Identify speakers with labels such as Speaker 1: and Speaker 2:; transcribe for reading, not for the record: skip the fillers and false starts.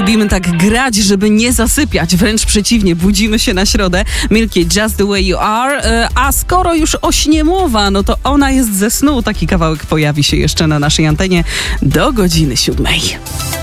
Speaker 1: lubimy tak grać, żeby nie zasypiać. Wręcz przeciwnie, budzimy się na środę. Milky, Just the Way You Are. A skoro już o śnie mowa, no to ona jest ze snu. Taki kawałek pojawi się jeszcze na naszej antenie do godziny 7.